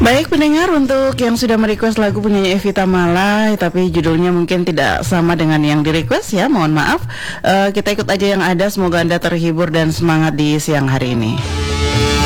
Baik pendengar, untuk yang sudah merequest lagu punyanya Evita Mala, tapi judulnya mungkin tidak sama dengan yang direquest ya, mohon maaf. Kita ikut aja yang ada, semoga Anda terhibur dan semangat di siang hari ini.